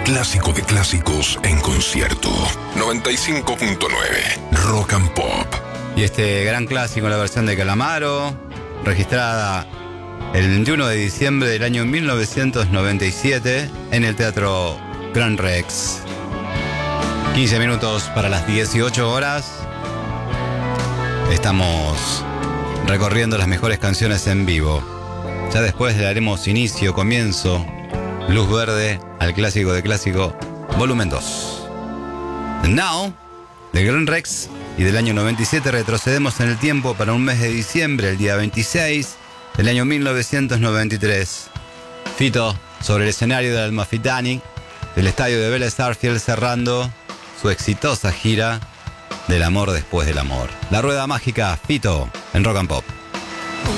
clásico de clásicos en concierto. 95.9 Rock and Pop. Y este gran clásico en la versión de Calamaro, registrada el 21 de diciembre del año 1997 en el Teatro Gran Rex. 15 minutos para las 18 horas. Estamos recorriendo las mejores canciones en vivo. Ya después le daremos comienzo, luz verde al clásico de clásico, volumen 2. Now, de Gran Rex y del año 97 retrocedemos en el tiempo para un mes de diciembre, el día 26 del año 1993. Fito sobre el escenario del Amalfitani, del estadio de Vélez Sarsfield, cerrando su exitosa gira del amor después del amor. La rueda mágica, Fito, en Rock and Pop.